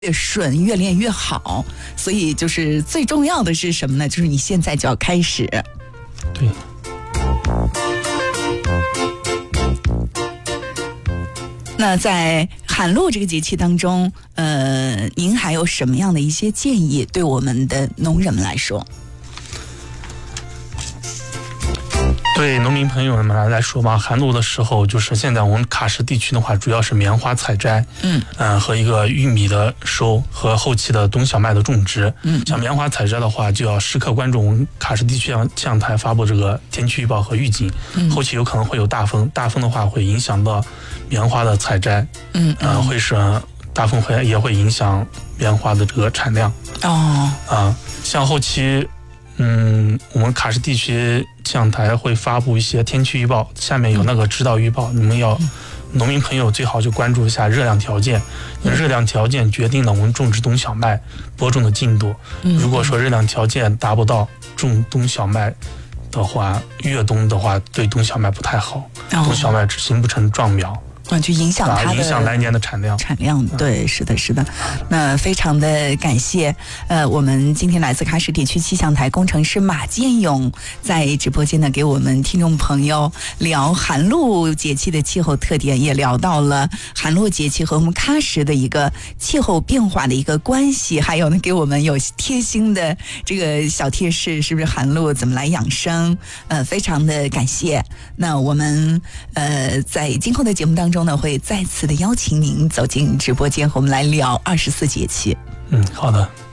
越顺，越练越好。所以就是最重要的是什么呢？就是你现在就要开始。 对。 那在寒露这个节气当中，您还有什么样的一些建议对我们的农人们来说？ 对农民朋友们来说吧，寒露的时候，就是现在我们喀什地区的话，主要是棉花采摘，和一个玉米的收和后期的冬小麦的种植。像棉花采摘的话，就要时刻关注我们喀什地区气象台发布这个天气预报和预警。后期有可能会有大风，大风的话会影响到棉花的采摘，会使大风也会影响棉花的这个产量。像后期。我们喀什地区气象台会发布一些天气预报，下面有那个指导预报，你们农民朋友最好就关注一下热量条件，热量条件决定了我们种植冬小麦播种的进度。如果说热量条件达不到种冬小麦的话，越冬的话对冬小麦不太好，冬小麦形不成壮苗。 就影响它的影响来年的产量。 对，是的，是的。那非常的感谢，我们今天来自喀什地区气象台工程师马建勇在直播间呢，给我们听众朋友聊寒露节气的气候特点，也聊到了寒露节气和我们喀什的一个气候变化的一个关系，还有呢，给我们有贴心的这个小贴士，是不是寒露怎么来养生？非常的感谢。那我们在今后的节目当中呢，会再次的邀请您走进直播间，和我们来聊24节气。 好的。